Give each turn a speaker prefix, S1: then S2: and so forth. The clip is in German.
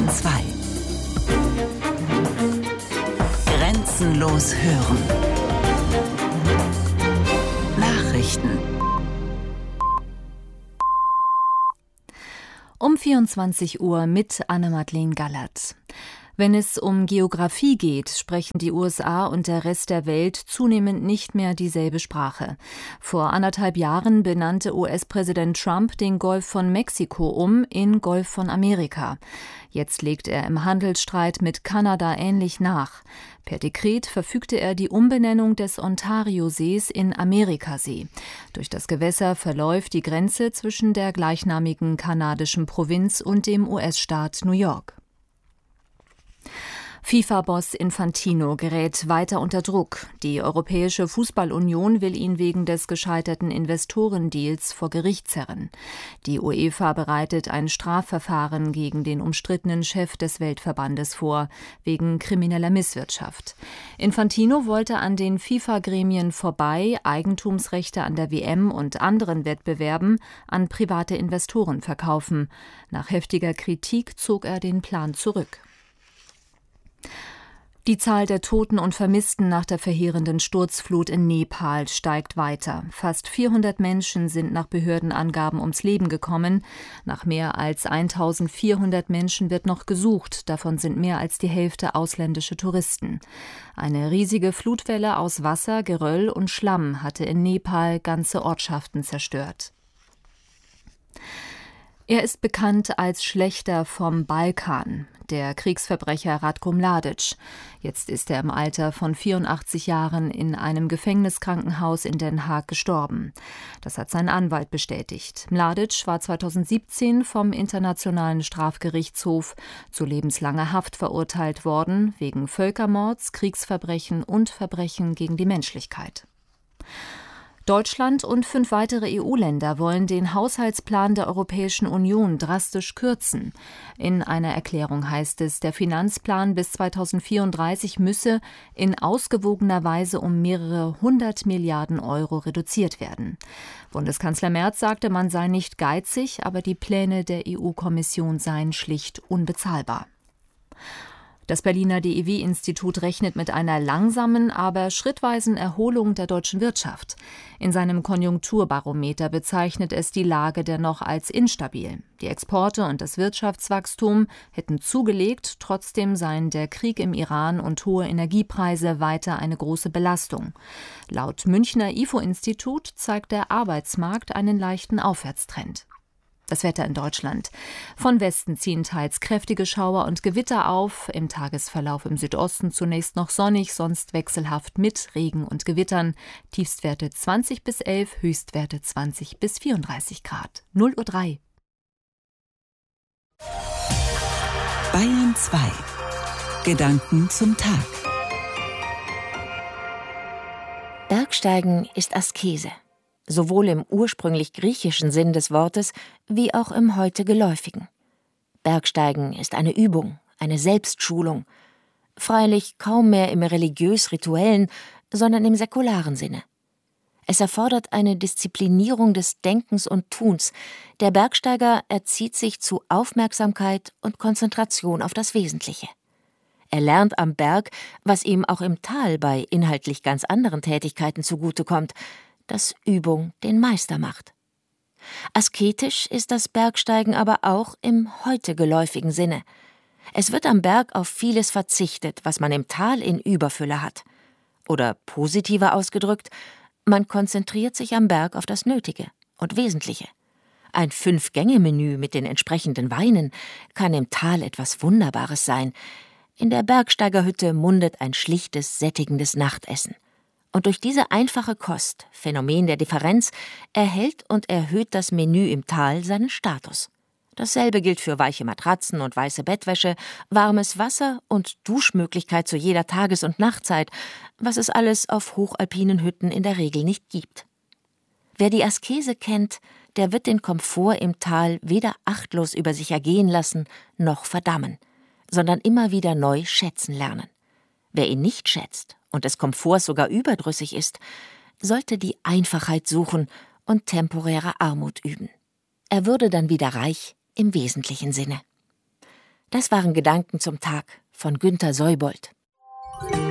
S1: Bayern 2. Grenzenlos hören. Nachrichten.
S2: Um 24 Uhr mit Anne-Madeleine Gallert. Wenn es um Geografie geht, sprechen die USA und der Rest der Welt zunehmend nicht mehr dieselbe Sprache. Vor 1,5 Jahren benannte US-Präsident Trump den Golf von Mexiko um in Golf von Amerika. Jetzt legt er im Handelsstreit mit Kanada ähnlich nach. Per Dekret verfügte er die Umbenennung des Ontariosees in Amerikasee. Durch das Gewässer verläuft die Grenze zwischen der gleichnamigen kanadischen Provinz und dem US-Staat New York. FIFA-Boss Infantino gerät weiter unter Druck. Die Europäische Fußballunion will ihn wegen des gescheiterten Investorendeals vor Gericht zerren. Die UEFA bereitet ein Strafverfahren gegen den umstrittenen Chef des Weltverbandes vor, wegen krimineller Misswirtschaft. Infantino wollte an den FIFA-Gremien vorbei Eigentumsrechte an der WM und anderen Wettbewerben an private Investoren verkaufen. Nach heftiger Kritik zog er den Plan zurück. Die Zahl der Toten und Vermissten nach der verheerenden Sturzflut in Nepal steigt weiter. Fast 400 Menschen sind nach Behördenangaben ums Leben gekommen. Nach mehr als 1400 Menschen wird noch gesucht. Davon sind mehr als die Hälfte ausländische Touristen. Eine riesige Flutwelle aus Wasser, Geröll und Schlamm hatte in Nepal ganze Ortschaften zerstört. Er ist bekannt als Schlächter vom Balkan, der Kriegsverbrecher Ratko Mladic. Jetzt ist er im Alter von 84 Jahren in einem Gefängniskrankenhaus in Den Haag gestorben. Das hat sein Anwalt bestätigt. Mladic war 2017 vom Internationalen Strafgerichtshof zu lebenslanger Haft verurteilt worden, wegen Völkermords, Kriegsverbrechen und Verbrechen gegen die Menschlichkeit. Deutschland und 5 weitere EU-Länder wollen den Haushaltsplan der Europäischen Union drastisch kürzen. In einer Erklärung heißt es, der Finanzplan bis 2034 müsse in ausgewogener Weise um mehrere 100 Milliarden Euro reduziert werden. Bundeskanzler Merz sagte, man sei nicht geizig, aber die Pläne der EU-Kommission seien schlicht unbezahlbar. Das Berliner DIW-Institut rechnet mit einer langsamen, aber schrittweisen Erholung der deutschen Wirtschaft. In seinem Konjunkturbarometer bezeichnet es die Lage dennoch als instabil. Die Exporte und das Wirtschaftswachstum hätten zugelegt, trotzdem seien der Krieg im Iran und hohe Energiepreise weiter eine große Belastung. Laut Münchner IFO-Institut zeigt der Arbeitsmarkt einen leichten Aufwärtstrend. Das Wetter in Deutschland. Von Westen ziehen teils kräftige Schauer und Gewitter auf. Im Tagesverlauf im Südosten zunächst noch sonnig, sonst wechselhaft mit Regen und Gewittern. Tiefstwerte 20 bis 11, Höchstwerte 20 bis 34 Grad. 0:03 Uhr.
S1: Bayern 2. Gedanken zum Tag.
S3: Bergsteigen ist Askese. Sowohl im ursprünglich griechischen Sinn des Wortes, wie auch im heute geläufigen. Bergsteigen ist eine Übung, eine Selbstschulung. Freilich kaum mehr im religiös-rituellen, sondern im säkularen Sinne. Es erfordert eine Disziplinierung des Denkens und Tuns. Der Bergsteiger erzieht sich zu Aufmerksamkeit und Konzentration auf das Wesentliche. Er lernt am Berg, was ihm auch im Tal bei inhaltlich ganz anderen Tätigkeiten zugutekommt, dass Übung den Meister macht. Asketisch ist das Bergsteigen aber auch im heute geläufigen Sinne. Es wird am Berg auf vieles verzichtet, was man im Tal in Überfülle hat. Oder positiver ausgedrückt, man konzentriert sich am Berg auf das Nötige und Wesentliche. Ein 5-Gänge-Menü mit den entsprechenden Weinen kann im Tal etwas Wunderbares sein. In der Bergsteigerhütte mundet ein schlichtes, sättigendes Nachtessen. Und durch diese einfache Kost, Phänomen der Differenz, erhält und erhöht das Menü im Tal seinen Status. Dasselbe gilt für weiche Matratzen und weiße Bettwäsche, warmes Wasser und Duschmöglichkeit zu jeder Tages- und Nachtzeit, was es alles auf hochalpinen Hütten in der Regel nicht gibt. Wer die Askese kennt, der wird den Komfort im Tal weder achtlos über sich ergehen lassen, noch verdammen, sondern immer wieder neu schätzen lernen. Wer ihn nicht schätzt und des Komforts sogar überdrüssig ist, sollte die Einfachheit suchen und temporäre Armut üben. Er würde dann wieder reich im wesentlichen Sinne. Das waren Gedanken zum Tag von Günter Seubold.